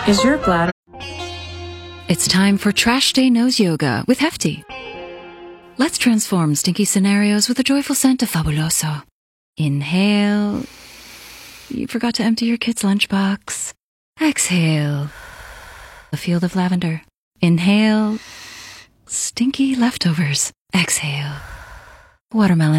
Is your bladder... It's time for Trash Day Nose Yoga with Hefty. Let's transform stinky scenarios with a joyful scent of Fabuloso. Inhale. You forgot to empty your kid's lunchbox. Exhale. A field of lavender. Inhale. Stinky leftovers. Exhale. Watermelon.